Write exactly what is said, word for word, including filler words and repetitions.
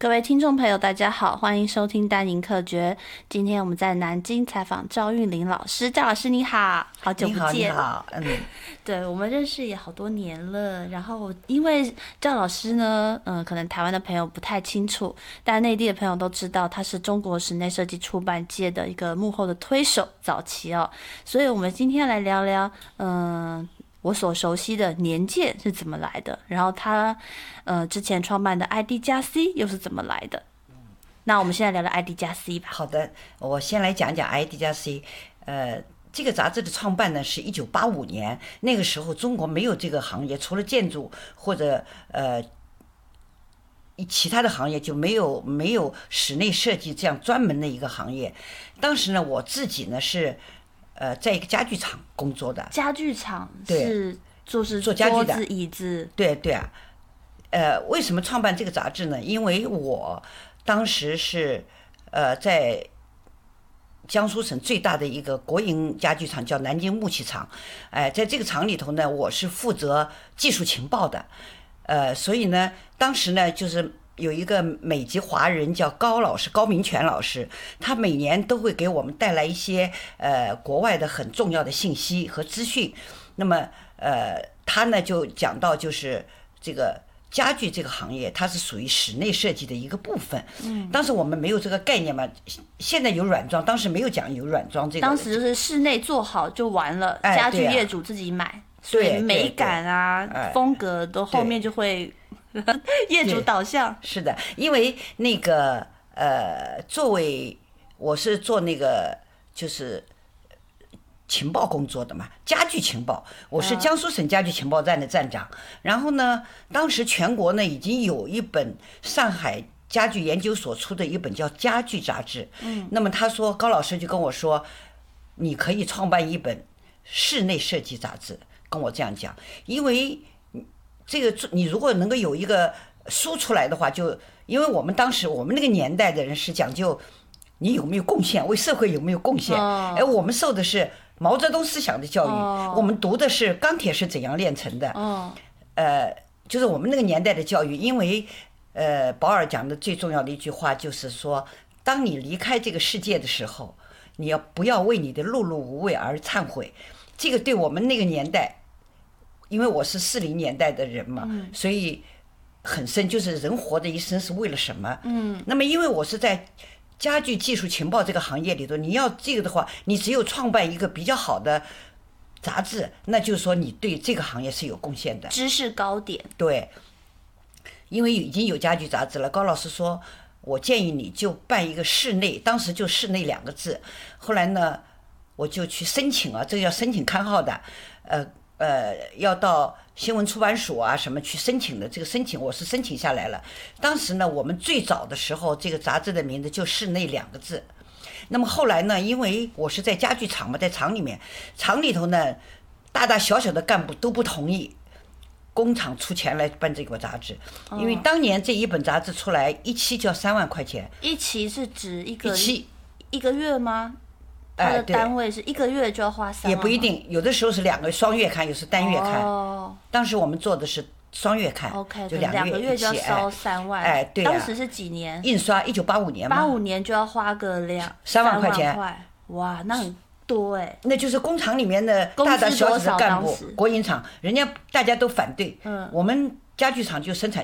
各位听众朋友，大家好，欢迎收听丹宁客诀。今天我们在南京采访赵韵玲老师，赵老师你好，好久不见。 你好，你好，嗯， 对，我们认识也好多年了。然后因为赵老师呢，嗯、呃，可能台湾的朋友不太清楚，但内地的朋友都知道，他是中国室内设计出版界的一个幕后的推手，早期哦。所以我们今天来聊聊，嗯、呃。我所熟悉的年鉴是怎么来的，然后他呃之前创办的 I D 加 C 又是怎么来的？那我们现在聊聊 I D 加 C 吧。 好的，我先来讲讲 I D 加 C。呃，这个杂志的创办呢是一九八五年，那个时候中国没有这个行业，除了建筑或者呃其他的行业就没有没有室内设计这样专门的一个行业。当时呢，我自己呢是。呃，在一个家具厂工作的。 家具厂是就是做家具的， 桌子椅子。 对对啊，呃，为什么创办这个杂志呢？因为我当时是呃在江苏省最大的一个国营家具厂，叫南京木器厂。哎、呃，在这个厂里头呢，我是负责技术情报的。呃，所以呢，当时呢就是。有一个美籍华人叫高老师，高明全老师，他每年都会给我们带来一些呃国外的很重要的信息和资讯。那么呃，他呢就讲到就是这个家具这个行业，它是属于室内设计的一个部分。嗯，当时我们没有这个概念嘛，现在有软装，当时没有讲有软装这个。 当时就是室内做好就完了， 哎、 家具业主自己买，所以美感啊、 哎、 风格都后面就会。业主导向是的，因为那个呃，作为我是做那个就是情报工作的嘛，家具情报，我是江苏省家具情报站的站长。嗯、然后呢，当时全国呢已经有一本上海家具研究所出的一本叫《家具》杂志。嗯，那么他说高老师就跟我说，你可以创办一本室内设计杂志，跟我这样讲，因为。这个你如果能够有一个书出来的话，就因为我们当时我们那个年代的人是讲究你有没有贡献，为社会有没有贡献。哎、哦，我们受的是毛泽东思想的教育，哦、我们读的是钢铁是怎样炼成的。哦，呃，就是我们那个年代的教育，因为呃，保尔讲的最重要的一句话就是说，当你离开这个世界的时候，你要不要为你的碌碌无为而忏悔？这个对我们那个年代。因为我是四零年代的人嘛，嗯、所以很深，就是人活的一生是为了什么？嗯，那么因为我是在家具技术情报这个行业里头，你要这个的话，你只有创办一个比较好的杂志，那就是说你对这个行业是有贡献的， 知识高点。 对，因为已经有家具杂志了，高老师说，我建议你就办一个室内，当时就室内两个字，后来呢，我就去申请啊，这个要申请刊号的，呃。呃，要到新闻出版署啊什么去申请的，这个申请我是申请下来了。当时呢，我们最早的时候，这个杂志的名字就室内两个字。那么后来呢，因为我是在家具厂嘛，在厂里面，厂里头呢，大大小小的干部都不同意工厂出钱来办这个杂志，因为当年这一本杂志出来一期就要三万块钱。 一期是指一个一期一个月吗？它的单位是一个月就要花三万， 也不一定，有的时候是两个双月刊，有时单月刊。 哦， 当时我们做的是双月刊 ，OK， 就两个月就要烧三万。 哎，对、啊、 当时是几年？ 印刷一九八五年嘛。 八五年就要花个两三万块钱， 哇，那很多哎、欸。 那就是工厂里面的大大小小的干部，国营厂，人家大家都反对。嗯，我们家具厂就生产